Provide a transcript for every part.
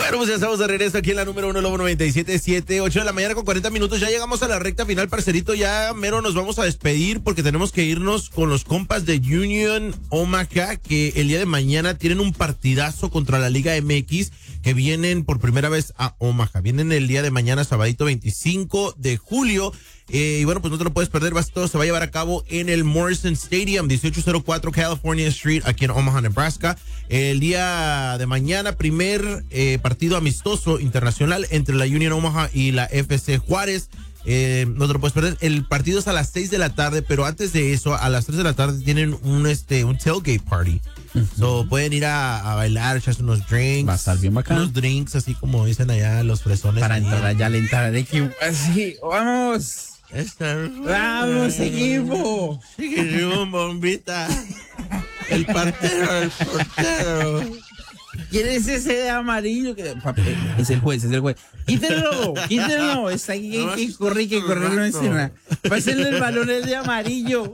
Bueno, pues ya estamos de regreso aquí en la número 1, Lobo 97.7, 8 de la mañana con 40 minutos. Ya llegamos a la recta final, parcerito. Ya mero nos vamos a despedir porque tenemos que irnos con los compas de Union Omaha, que el día de mañana tienen un partidazo contra la Liga MX, que vienen por primera vez a Omaha. Vienen el día de mañana, sabadito 25 de julio. Y bueno, pues no te lo puedes perder. Todo se va a llevar a cabo en el Morrison Stadium, 1804 California Street, aquí en Omaha, Nebraska. El día de mañana, primer partido amistoso internacional entre la Union Omaha y la FC Juárez. No te lo puedes perder. El partido es a las 6 de la tarde, pero antes de eso, a las 3 de la tarde tienen un tailgate party. So, pueden ir a bailar, echarse unos drinks. Va a estar bien bacano. Unos drinks, así como dicen allá los fresones. Para entrar allá, alentar al equipo. Así, vamos. ¡Vamos, equipo! Sí, bombita. El portero. ¿Quién es ese de amarillo? Es el juez. Quítenlo. Está aquí que corre, no es nada. Pásenle el balón el de amarillo.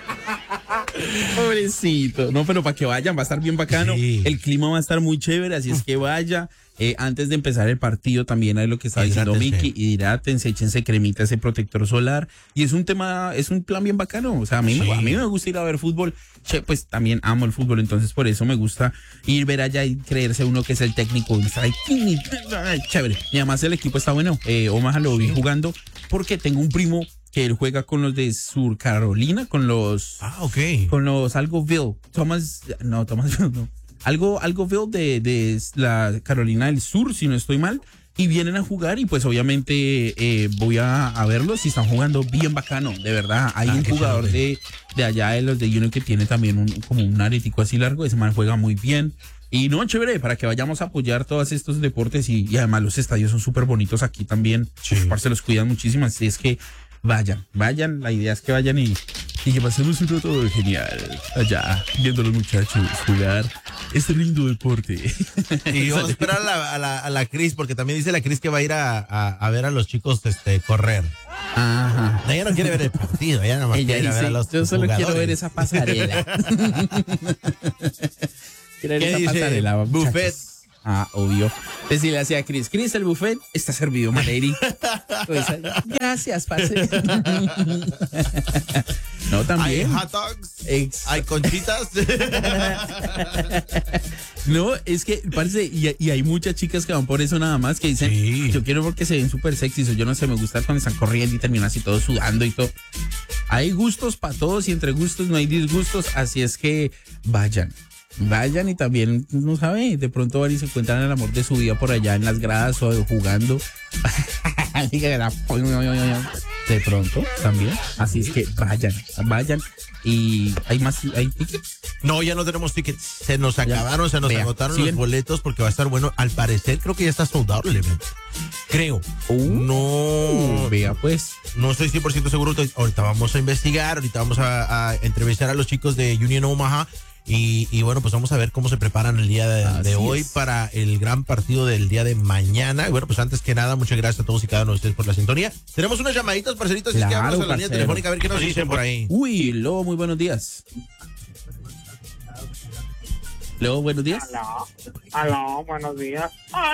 Pobrecito. No, pero para que vayan, va a estar bien bacano. Sí. El clima va a estar muy chévere, así es que vaya. Antes de empezar el partido también hay lo que está diciendo Mickey, hidrátense, échense cremita, ese protector solar, y es un plan bien bacano. O sea, a mí me gusta ir a ver fútbol. Pues también amo el fútbol, entonces por eso me gusta ir ver allá y creerse uno que es el técnico. Chévere. Y además el equipo está bueno. Omaha lo vi jugando porque tengo un primo que él juega con los de Sur Carolina, con los Algoville. Algoville de la Carolina del Sur, si no estoy mal, y vienen a jugar y pues obviamente voy a verlos y están jugando bien bacano, de verdad. Hay un jugador de allá de los de Union que tiene también como un aretico así largo, ese man juega muy bien. Y no, chévere, para que vayamos a apoyar todos estos deportes y además los estadios son súper bonitos aquí también. Sí. Se los cuidan muchísimo, así es que vayan, la idea es que vayan y que pasemos un rato genial allá, viendo a los muchachos jugar este lindo deporte. Y vamos a esperar a la Cris, porque también dice la Cris que va a ir a ver a los chicos correr. Ajá. Ella no quiere ver el partido, ella nada más quiere ver a los yo solo jugadores. Quiero ver esa pasarela. ¿Qué dice? Buffet. Obvio. Decirle así a Cris, el buffet está servido, Maleri. Pues, gracias, parce. No, también. Hay hot dogs, hay conchitas. No, es que, parce, y hay muchas chicas que van por eso nada más, que dicen, sí, yo quiero porque se ven súper sexys, o yo no sé, me gusta cuando están corriendo y terminan así todo sudando y todo. Hay gustos para todos y entre gustos no hay disgustos, así es que vayan y también, no sabe, de pronto van y se encuentran el amor de su vida por allá en las gradas o jugando. De pronto también. Así es que vayan. ¿Y hay tickets? No, ya no tenemos tickets. Se nos acabaron, se nos agotaron los boletos porque va a estar bueno. Al parecer creo que ya está soldado el evento. Creo. No. Vea pues. No estoy 100% seguro. Ahorita vamos a investigar, ahorita vamos a entrevistar a los chicos de Union Omaha. Y bueno, pues vamos a ver cómo se preparan el día de hoy para el gran partido del día de mañana. Y bueno, pues antes que nada, muchas gracias a todos y cada uno de ustedes por la sintonía. Tenemos unas llamaditas, parceritos, así que vamos a la línea telefónica a ver qué nos dicen por ahí. Uy, Lobo, muy buenos días. Lobo, buenos días. Aló, buenos días.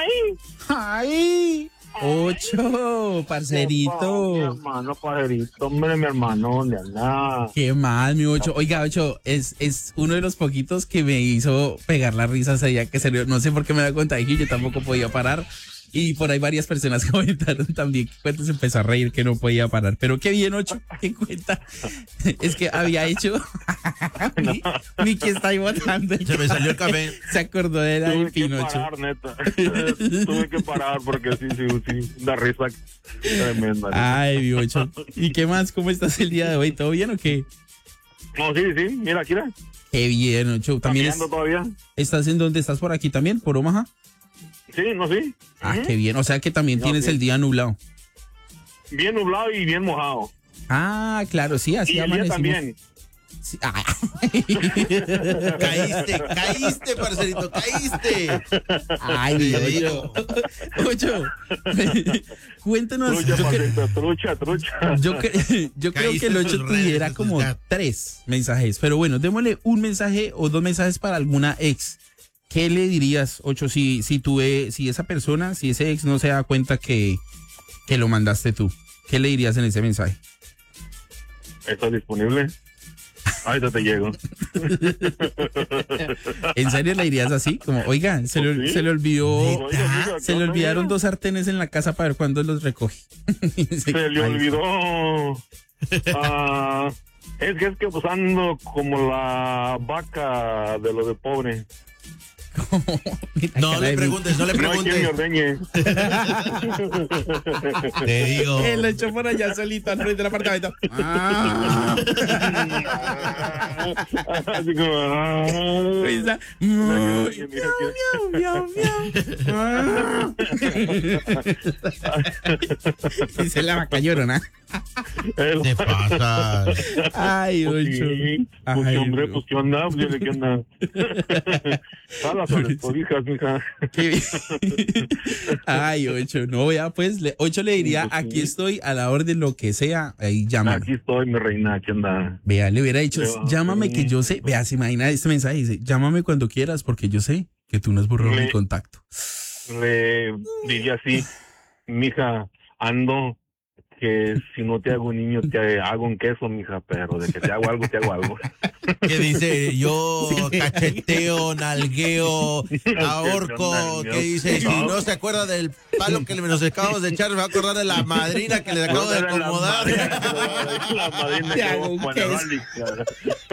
¡Ay! 8, parcerito. Mi hermano, parcerito, hombre, mi hermano, ¿dónde anda? ¿Qué más, mi 8? Oiga, 8, es uno de los poquitos que me hizo pegar la risa ese día que salió. No sé por qué me da cuenta de que yo tampoco podía parar. Y por ahí varias personas comentaron también que Cuenta se empezó a reír que no podía parar. Pero qué bien, 8, qué cuenta. Es que había hecho. Ni que está ahí botando. Se me salió el café. Se acordó de la del Pinocho. Parar, neta. Tuve que parar porque sí, una risa tremenda. Ay, mi 8. ¿Y qué más? ¿Cómo estás el día de hoy? ¿Todo bien o qué? No, sí, mira. Qué bien, 8. ¿También todavía? ¿Estás en dónde? ¿Estás por aquí también? ¿Por Omaha? Sí, no, sí. Ah, qué bien. O sea que también tienes el día nublado. Bien nublado y bien mojado. Ah, claro, sí, así y el día también. Sí. Caíste, parcerito, caíste. Ay, Dios. Ocho. Cuéntanos. Trucha. Yo creo que el 8 tuviera como 3 mensajes. Pero bueno, démosle un mensaje o 2 mensajes para alguna ex ¿qué le dirías, Ocho, si esa persona, si ese ex no se da cuenta que lo mandaste tú? ¿Qué le dirías en ese mensaje? ¿Estás disponible? Ahorita te llego. ¿En serio le dirías así? Como, oiga, se le olvidó, Oiga, mira, se le olvidaron 2 sartenes en la casa para ver cuándo los recoge. Se le olvidó. Es que pues ando como la vaca de lo de pobre. No le preguntes. No hay quien me ordeñe. Te digo. Él lo echó por allá solito al frente del apartamento. Así como... Risa. Miau, Miau, miau. Dice la vaca llorona. ¿Qué pasa? Ay, Ocho. Sí, pues Ay, hombre, no. pues qué onda, pues dile qué onda. Salas a las cobijas, mija. Qué bien. Ay, Ocho, no, ya pues, Ocho le diría, Pues sí. aquí estoy a la orden, lo que sea, ahí llámame. Aquí estoy, mi reina, ¿qué onda? Vea, le hubiera dicho, Pero, llámame que sí. yo sé, vea, se imagina este mensaje, dice, llámame cuando quieras porque yo sé que tú no has borrado mi contacto. Le diría así, mija, ando que si no te hago un niño te hago un queso, mija, pero de que te hago algo, te hago algo. Que dice, yo cacheteo, nalgueo, ahorco, que dice, si no se acuerda del palo que nos acabamos de echar, me va a acordar de la madrina que le acabo de acomodar. La madrina Te que hago vamos un a poner, queso.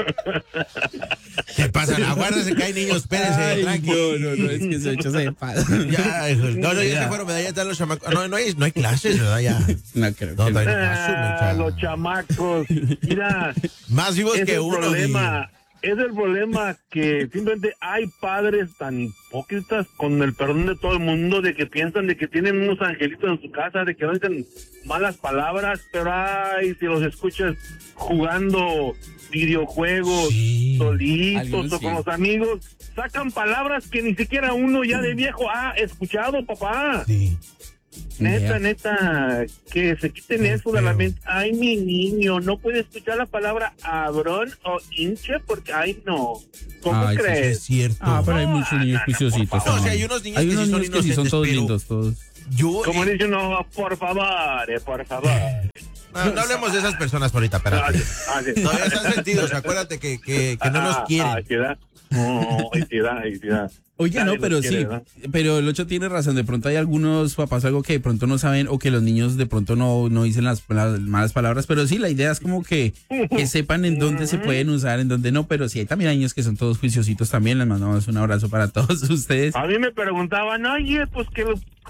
¿Qué pasa? Aguárdense que hay niños, espérense, Ay, tranqui. no, es que se echó se pasa. Ya, ya se fueron, ya están los chamacos. No hay clases, ¿verdad? Ya. No creo No, que todavía no paso, mecha. Los chamacos, mira, Más vivos es que el uno. problema. Es el problema que simplemente hay padres tan hipócritas, con el perdón de todo el mundo, de que piensan de que tienen unos angelitos en su casa, de que no dicen malas palabras, pero ay, si los escuchas jugando videojuegos Sí. solitos Algunos o sí. con los amigos, sacan palabras que ni siquiera uno ya de viejo ha escuchado, papá. Sí. Neta, Ya. neta, que se quiten Qué eso de la feo. mente. Ay, mi niño, no puede escuchar la palabra abrón o hinche porque, ay, no. ¿Cómo Ay, sí, Sí, crees? es cierto. Ah, pero hay muchos niños juiciositos. No, o sea, también. hay unos niños Hay que unos sí son niños que sí son inocentes, todos pero lindos, todos. Yo, Como dice uno, por favor, por favor. no hablemos de esas personas ahorita, espérate. Todavía están sentidos, acuérdate que no nos quieren. Sí da. No, sí da. Oye, no, Nadie pero nos quiere, sí, ¿verdad? pero el Ocho tiene razón, de pronto hay algunos papás algo que de pronto no saben o que los niños de pronto no dicen las malas palabras, pero sí, la idea es como que sepan en dónde se pueden usar, en dónde no, pero sí hay también niños que son todos juiciositos también, les mandamos un abrazo para todos ustedes. A mí me preguntaban, oye, pues que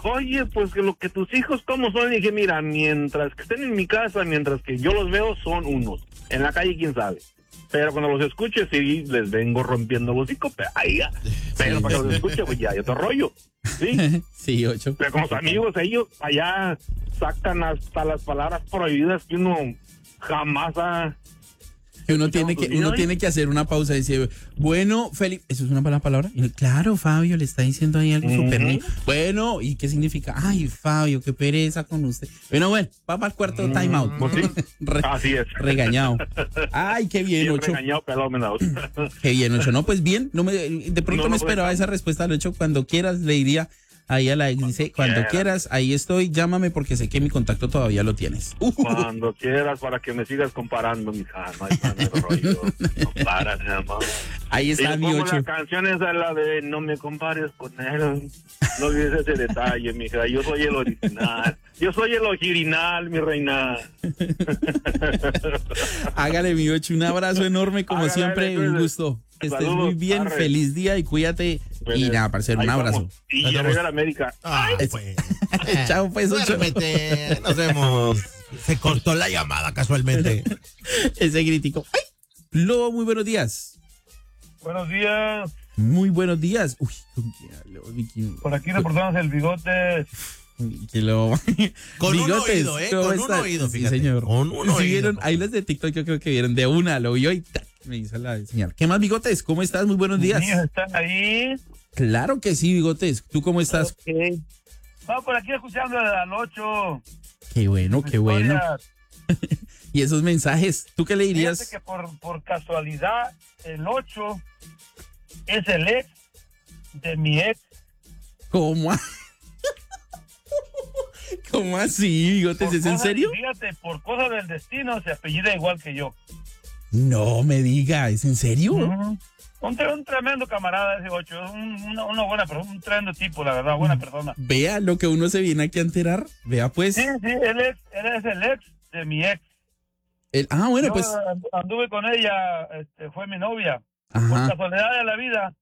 lo que tus hijos cómo son, y dije, mira, mientras que estén en mi casa, mientras que yo los veo, son unos. En la calle, quién sabe. Pero cuando los escuche, sí, les vengo rompiendo los hocico, pero ahí ya. Pero Sí. para que los escuche, pues ya hay otro rollo. Sí. Sí, Ocho. Pero con los amigos, ellos allá sacan hasta las palabras prohibidas que uno jamás ha... Que uno tiene que hacer una pausa y decir, bueno, Felipe, ¿eso es una mala palabra? Y, claro, Fabio le está diciendo ahí algo súper lindo. Bueno, ¿y qué significa? Ay, Fabio, qué pereza con usted. Bueno, va para el cuarto time out. Pues sí. Así es. Regañado. Ay, qué bien, Bien Ocho. regañado, pelado, menados. Qué bien, Ocho. No, pues bien, de pronto No, me no, esperaba pues, esa respuesta al Ocho. Cuando quieras, le diría ahí a la ex, dice, cuando quieras, ahí estoy, llámame porque sé que mi contacto todavía lo tienes. Cuando quieras, para que me sigas comparando, mija. No hay tanto rollo. No para, nada más. Ahí Y está le mi pongo Ocho. la canción esa, la de no me compares con él. No olvides ese detalle, mija. Yo soy el original. Yo soy el original, mi reina. Hágale, mi Ocho, un abrazo enorme, como Hágale, siempre, un cuídese. gusto. Que estés Saludos, muy bien, arre. feliz día y cuídate. Y nada, parcero, un Ahí abrazo. vamos. Y Nos vemos. arriba la América. Ay, pues. Chao, pues, Ocho. Duérmete. Nos vemos. Se cortó la llamada casualmente. Ese crítico. ¡Ay! Lobo, muy buenos días. Buenos días. Muy buenos días. Uy, ¿con quién hablo? Vicky? Por aquí reportamos el bigote. Que lo... Con un Bigotes, oído, ¿cómo con un están? oído, Sí, fíjate. señor. Con un Sí, oído. vieron, ahí las de TikTok yo creo que vieron de una, lo vio y ¡tac! Me hizo la señal. ¿Qué más, Bigotes? ¿Cómo estás? Muy buenos días. Niños están ahí. Claro que sí, Bigotes. ¿Tú cómo estás? Okay. Vamos por aquí escuchando al 8. Qué bueno, qué bueno. Y esos mensajes, ¿tú qué le dirías? Fíjate que por casualidad el 8 es el ex de mi ex. ¿Cómo? ¿Cómo así, Bigotes? ¿Es en serio? Fíjate, por cosas del destino se apellida igual que yo. No me diga, ¿es en serio? Un tremendo camarada ese Ocho, una buena persona, un tremendo tipo, la verdad, buena persona. Vea lo que uno se viene aquí a enterar. Vea pues. Sí, él es el ex de mi ex. Bueno, yo pues. Anduve con ella, fue mi novia. Ajá. Por casualidad de la vida,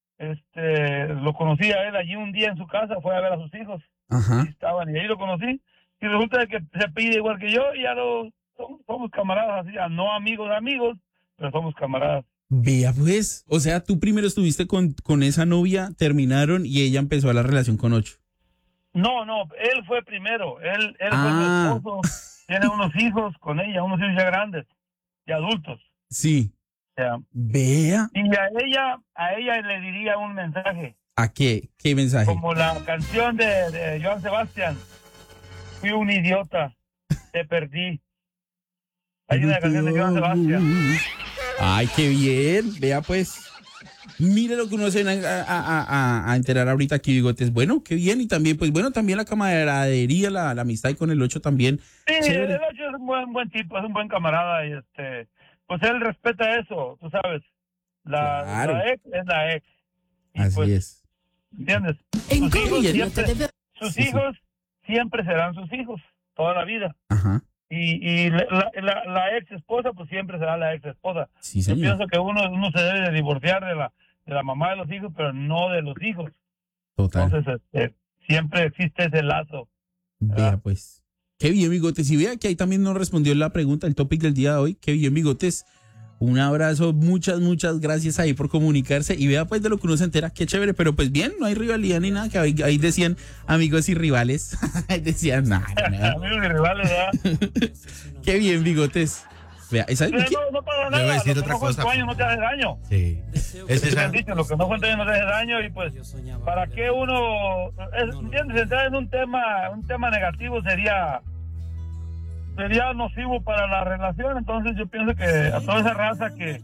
lo conocí a él allí un día en su casa, fue a ver a sus hijos. Ajá. Y estaban, y ahí lo conocí. Y resulta que se pide igual que yo, y ya somos camaradas, así, no amigos, pero somos camaradas. Vea pues, o sea, tú primero estuviste con esa novia, terminaron y ella empezó la relación con Ocho. No, él fue primero, él fue mi esposo, tiene unos hijos con ella, unos hijos ya grandes, ya adultos. Sí. Ya. Vea. Y a ella le diría un mensaje. ¿A qué? ¿Qué mensaje? Como la canción de Joan Sebastián, fui un idiota, te perdí. Hay una canción de Joan Sebastián. Ay, qué bien. Vea pues. Mire lo que uno se viene a enterar ahorita aquí, Bigotes. Bueno, qué bien. Y también, pues bueno, también la camaradería, la amistad con el Ocho también. Sí, chévere. el Ocho es un buen tipo, es un buen camarada y pues él respeta eso, tú sabes. Claro. La ex es la ex. Y así pues, es. ¿entiendes? ¿En qué gobierno te debe? Sus hijos siempre serán sus hijos, toda la vida. Ajá. Y la ex esposa, pues siempre será la ex esposa. Sí, Yo señor. pienso que uno se debe de divorciar de la mamá de los hijos, pero no de los hijos. Total. Entonces, siempre existe ese lazo. Vea pues. Qué bien, Bigotes. Y vea que ahí también nos respondió la pregunta, el topic del día de hoy. Qué bien, Bigotes. Un abrazo, muchas gracias ahí por comunicarse. Y vea pues de lo que uno se entera, qué chévere. Pero pues bien, no hay rivalidad ni nada, que ahí decían amigos y rivales. Ahí decían nada. Amigos y rivales, ¿verdad? Qué bien, Bigotes. Vea, ¿sabes Pero qué? no pasa Yo iba a nada, decir lo que otra no fue en cosa. tu año no te hace daño. Sí. Ese Me han dicho, lo que no fue en tu año no te hace daño y pues, ¿para qué uno, entiendes? Entrar en un tema negativo sería nocivo para la relación. Entonces yo pienso que a toda esa raza que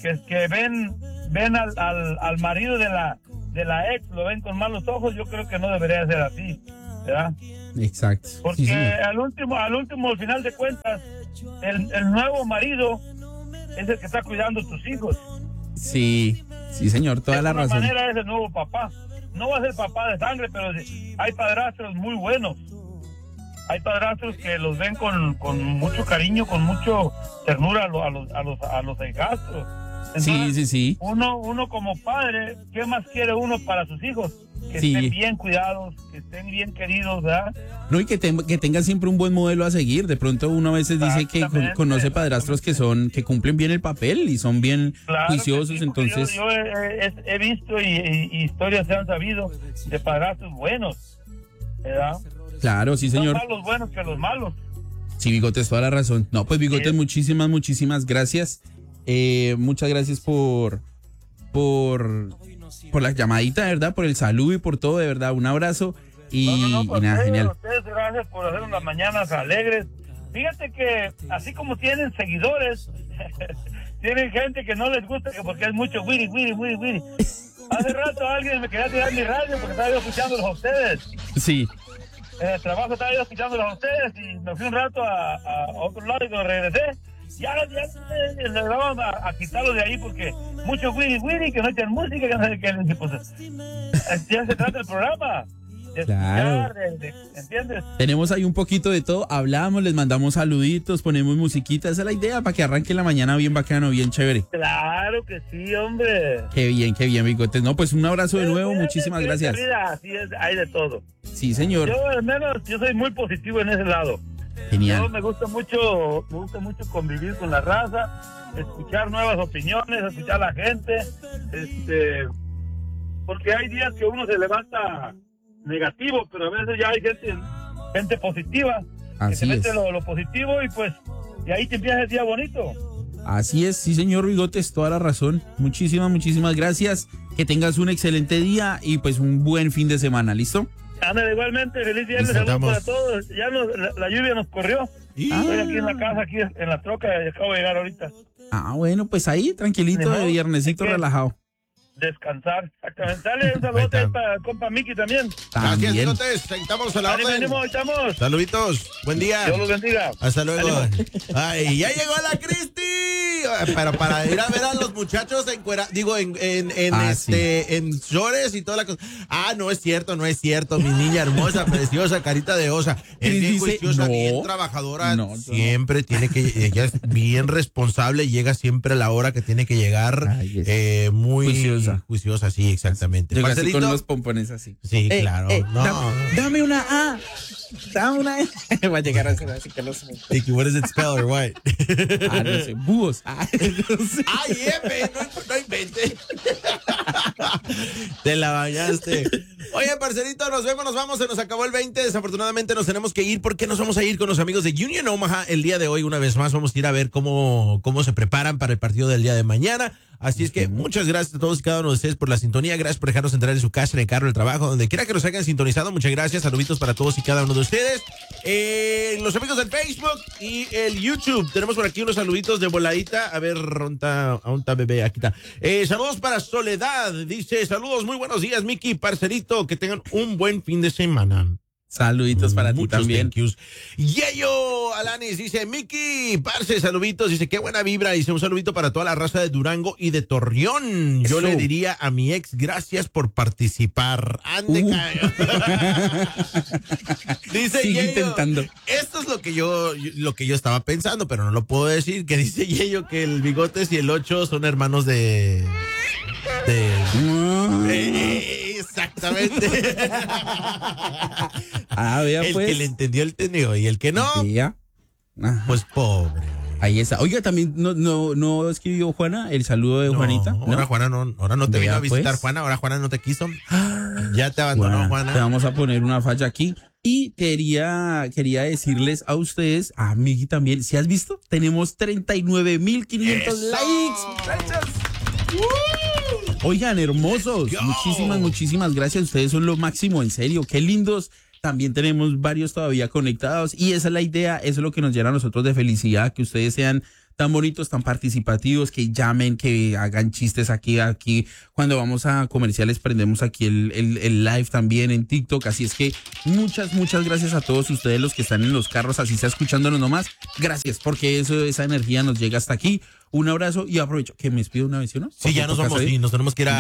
ven al marido de la ex, lo ven con malos ojos, yo creo que no debería ser así, ¿verdad? Exacto. Porque Sí, señor. al final de cuentas, el nuevo marido es el que está cuidando a tus hijos. Sí, señor, toda la razón. De alguna manera es el nuevo papá. No va a ser papá de sangre, pero hay padrastros muy buenos. Hay padrastros que los ven con mucho cariño, con mucho ternura a los hijastros. Entonces, Sí. Uno como padre, ¿qué más quiere uno para sus hijos? Que estén bien cuidados, que estén bien queridos, ¿verdad? No, y que tengan siempre un buen modelo a seguir. De pronto uno a veces dice que conoce padrastros que cumplen bien el papel y son bien juiciosos, sí, entonces... Yo he visto y historias se han sabido de padrastros buenos, ¿verdad? Claro, sí, señor. Son más los buenos que los malos. Sí, Bigotes, toda la razón. No, pues Bigotes, Sí. muchísimas gracias. Muchas gracias por la llamadita, de verdad, por el saludo y por todo, de verdad. Un abrazo y nada, genial. Ustedes, gracias por hacer unas mañanas alegres. Fíjate que así como tienen seguidores, tienen gente que no les gusta porque es mucho wiri. Hace rato alguien me quería tirar mi radio porque estaba yo escuchándolos a ustedes. Sí. En el trabajo estaba yo escuchándolos a ustedes y me fui un rato a otro lado y cuando regresé, ya les vamos a quitarlos de ahí porque mucho wiri, que no echan música, que no sé qué. Pues, ya se trata el programa. Claro. ¿Entiendes? Tenemos ahí un poquito de todo, hablamos, les mandamos saluditos, ponemos musiquita, esa es la idea para que arranque la mañana bien bacano, bien chévere. Claro que sí, hombre. Qué bien, Bigotes. No, pues un abrazo de nuevo, muchísimas gracias. Así es, hay de todo. Sí, señor. Yo al menos, yo soy muy positivo en ese lado. Genial. Yo me gusta mucho convivir con la raza, escuchar nuevas opiniones, escuchar a la gente, porque hay días que uno se levanta negativo, pero a veces ya hay gente positiva, que se mete lo positivo y pues, y ahí te empieza el día bonito. Así es, sí señor Bigotes, toda la razón. Muchísimas gracias, que tengas un excelente día y pues un buen fin de semana, ¿listo? Ándale, igualmente, feliz día, saludos para todos. Ya la lluvia nos corrió. Estoy aquí en la casa, aquí en la troca, y acabo de llegar ahorita. Bueno, pues ahí, tranquilito, de viernesito relajado. descansar. Exactamente. Dale un saludote para compa Miki también. Gracias, Cerotes. Estamos a la orden. Venimos, estamos. Saluditos. Buen día. Dios los bendiga. Hasta luego. Ay, ya llegó la Cristi. Pero para ir a ver a los muchachos en shorts y toda la cosa. Ah, no es cierto. Mi niña hermosa, preciosa, carita de osa. Es bien juiciosa, bien trabajadora. Siempre tiene que, ella es bien responsable, llega siempre a la hora que tiene que llegar. Muy juiciosa, sí, exactamente. Llega así con unos pompones así. Sí, claro. Dame una A. Dame una A. Va a llegar a ser así que no sé. What does it spell or what? No sé. Búhos. No sé. No inventes. Te la bañaste. Oye, parcerito, nos vamos, se nos acabó el 20. Desafortunadamente nos tenemos que ir porque nos vamos a ir con los amigos de Union Omaha el día de hoy. Una vez más vamos a ir a ver cómo se preparan para el partido del día de mañana. Así es que muchas gracias a todos y cada uno de ustedes por la sintonía. Gracias por dejarnos entrar en su casa, en el carro, en el trabajo, donde quiera que nos hayan sintonizado. Muchas gracias. Saluditos para todos y cada uno de ustedes. Los amigos del Facebook y el YouTube. Tenemos por aquí unos saluditos de voladita. A ver, ¿onta bebé? Aquí está. Saludos para Soledad. Dice, saludos, muy buenos días, Miki, parcerito. Que tengan un buen fin de semana. Saluditos para ti también. Yeyo Alanis dice, Miki, parce, saluditos. Dice, qué buena vibra. Dice, un saludito para toda la raza de Durango y de Torreón. Yo le diría a mi ex, gracias por participar. Ande, dice sigue Yeyo, intentando. esto es lo que yo estaba pensando, pero no lo puedo decir. Que dice Yeyo que el Bigotes y el 8 son hermanos de exactamente. Vea, el pues. que le entendió el tendió y el que no, pues pobre. Ahí está. Oiga, también no escribió Juana el saludo de Juanita. Ahora Juana ahora te vino a visitar, pues. Juana. Ahora Juana no te quiso. Ya te abandonó, Juana. Te vamos a poner una falla aquí. Y quería decirles a ustedes, a Miki también, si has visto, tenemos 39,500 likes. Gracias. Oigan, hermosos. Muchísimas gracias. Ustedes son lo máximo, en serio. Qué lindos. También tenemos varios todavía conectados. Y esa es la idea. Eso es lo que nos llena a nosotros de felicidad. Que ustedes sean tan bonitos, tan participativos, que llamen, que hagan chistes aquí. Cuando vamos a comerciales prendemos aquí el live también en TikTok. Así es que muchas gracias a todos ustedes los que están en los carros, así está escuchándonos nomás. Gracias, porque esa energía nos llega hasta aquí. Un abrazo y aprovecho que me despido una vez, ¿no? Sí, ya nos vamos y nos tenemos que ir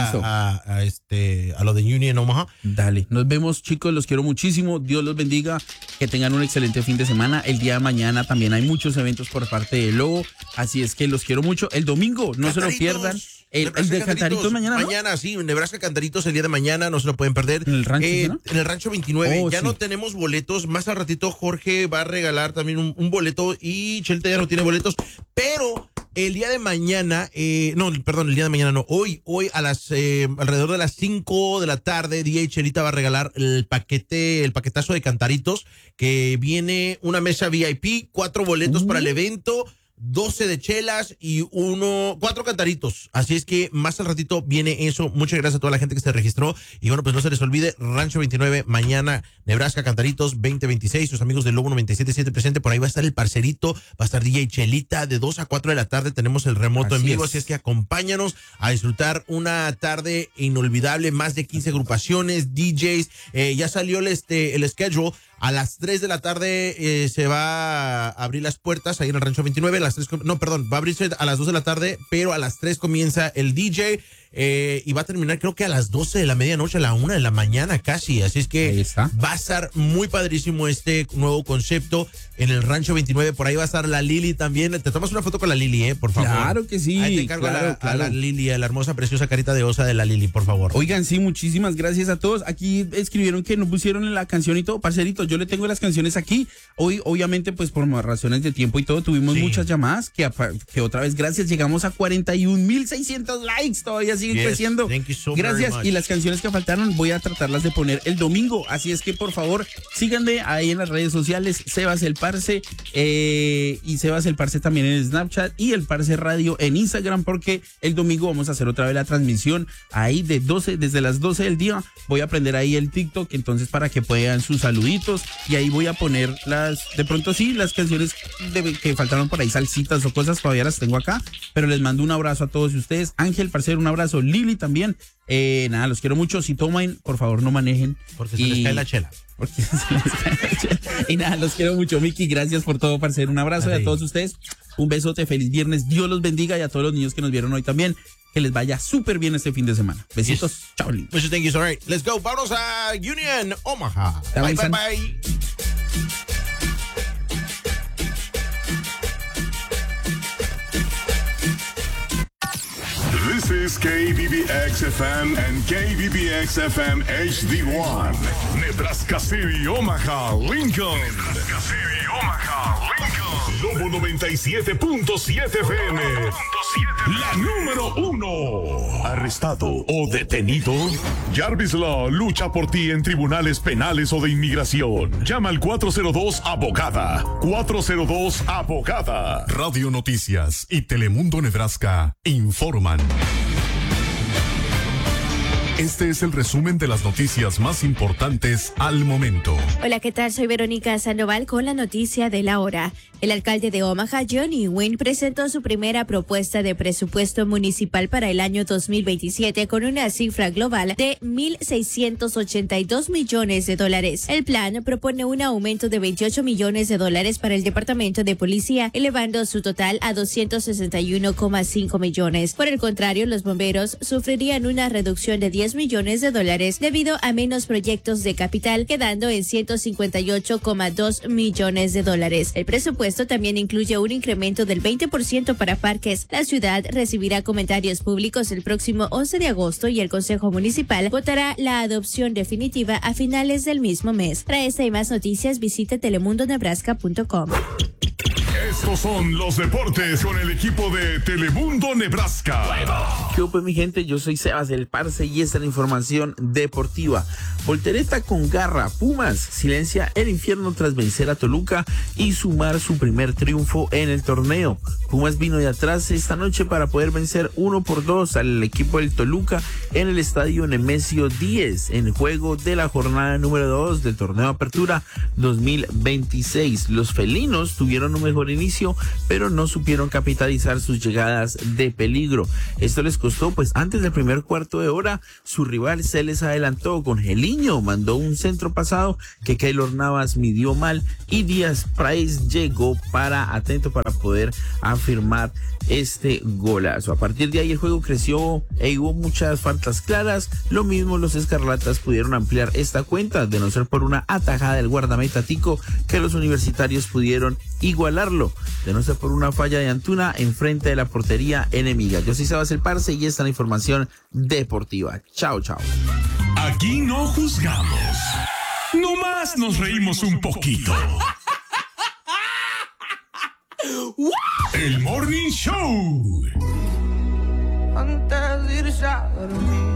a lo de Union Omaha. Dale, nos vemos, chicos, los quiero muchísimo. Dios los bendiga, que tengan un excelente fin de semana. El día de mañana también hay muchos eventos por parte de Lobo, así es que los quiero mucho. El domingo, no se lo pierdan. El de Cantaritos mañana, ¿no? Mañana, sí, Nebraska Cantaritos el día de mañana, no se lo pueden perder. En el rancho, ¿no? En el rancho 29. Ya sí. no tenemos boletos. Más al ratito Jorge va a regalar también un boleto y Chelta ya no tiene boletos. Pero el día de mañana, el día de mañana no. Hoy a las alrededor de las 5 de la tarde, DJ Chelita va a regalar el paquetazo de Cantaritos, que viene una mesa VIP, 4 boletos para el evento, 12 de chelas y 4 cantaritos. Así es que más al ratito viene eso. Muchas gracias a toda la gente que se registró. Y bueno, pues no se les olvide, Rancho 29, mañana, Nebraska Cantaritos 2026. Sus amigos del Lobo 97.7 presente. Por ahí va a estar el parcerito, va a estar DJ Chelita de 2 a 4 de la tarde. Tenemos el remoto en vivo. Así es que acompáñanos a disfrutar una tarde inolvidable. Más de 15 agrupaciones, DJs. Ya salió el schedule. A las 3 de la tarde se va a abrir las puertas ahí en el Rancho 29. Va a abrirse a las 2 de la tarde, pero a las 3 comienza el DJ y va a terminar creo que a las 12 de la medianoche, a la 1 de la mañana casi. Así es que va a estar muy padrísimo este nuevo concepto en el Rancho 29. Por ahí va a estar la Lili también. Te tomas una foto con la Lili, por favor. Claro que sí. Ahí te encargo a la Lili, a la hermosa, preciosa carita de osa de la Lili, por favor. Oigan, sí, muchísimas gracias a todos. Aquí escribieron que no pusieron en la canción y todo, parcerito. Yo le tengo las canciones aquí. Hoy, obviamente, pues por razones de tiempo y todo, tuvimos muchas llamadas que otra vez, gracias, llegamos a 41,600 likes. Todavía siguen creciendo. Gracias. Y las canciones que faltaron voy a tratarlas de poner el domingo. Así es que, por favor, síganme ahí en las redes sociales, Sebas el Parce, y Sebas el Parce también en Snapchat y el Parce Radio en Instagram, porque el domingo vamos a hacer otra vez la transmisión ahí desde las 12 del día. Voy a prender ahí el TikTok, entonces para que puedan sus saluditos, y ahí voy a poner las canciones que faltaron por ahí, salsitas o cosas, todavía las tengo acá, pero les mando un abrazo a todos ustedes. Ángel, parcero, un abrazo. abrazo. Lili también. Nada, los quiero mucho. Si toman, por favor, no manejen. Porque se les cae la chela. Porque se les cae la chela. Y nada, los quiero mucho, Miki. Gracias por todo, parcero. Un abrazo y a todos ustedes. Un besote, feliz viernes. Dios los bendiga, y a todos los niños que nos vieron hoy también. Que les vaya súper bien este fin de semana. Besitos. Yes. Chao, Lili. Muchas gracias. All right, let's go. Vámonos a Union Omaha. Bye, bye, bye. This is KBBX-FM and KBBX-FM HD1. Nebraska City, Omaha, Lincoln. Nebraska City, Omaha, Lincoln. Lobo 97.7 FM. La número 1. ¿Arrestado o detenido? Jarvis Law lucha por ti en tribunales penales o de inmigración. Llama al 402-ABOGADA. 402-ABOGADA. Radio Noticias y Telemundo Nebraska informan. Este es el resumen de las noticias más importantes al momento. Hola, ¿qué tal? Soy Verónica Sandoval con la noticia de la hora. El alcalde de Omaha, Johnny Wynn, presentó su primera propuesta de presupuesto municipal para el año 2027 con una cifra global de $1,682 millones. El plan propone un aumento de $28 millones para el Departamento de Policía, elevando su total a $261,5 millones. Por el contrario, los bomberos sufrirían una reducción de $10 millones debido a menos proyectos de capital, quedando en $158,2 millones. El presupuesto también incluye un incremento del 20% para parques. La ciudad recibirá comentarios públicos el próximo 11 de agosto y el Consejo Municipal votará la adopción definitiva a finales del mismo mes. Para esta y más noticias, visite telemundonebraska.com. Estos son los deportes con el equipo de Telemundo Nebraska. ¿Qué pues, mi gente? Yo soy Sebas el Parce y esta es la información deportiva. Voltereta con garra. Pumas silencia el infierno tras vencer a Toluca y sumar su primer triunfo en el torneo. Pumas vino de atrás esta noche para poder vencer 1-2 al equipo del Toluca en el estadio Nemesio 10 en juego de la jornada número 2 del torneo Apertura 2026. Los felinos tuvieron un mejor inicio, pero no supieron capitalizar sus llegadas de peligro. Esto les costó, pues antes del primer cuarto de hora, su rival se les adelantó con Geliño, mandó un centro pasado que Keylor Navas midió mal y Díaz Price llegó atento para poder afirmar este golazo. A partir de ahí el juego creció e hubo muchas faltas claras. Lo mismo los escarlatas pudieron ampliar esta cuenta, de no ser por una atajada del guardameta Tico, que los universitarios pudieron igualarlo, de no ser por una falla de Antuna en frente de la portería enemiga. Yo soy Sebas el Parce y esta es la información deportiva. Chao, chao. Aquí no juzgamos, nomás nos reímos un poquito. El Morning Show. Antes de irse a dormir.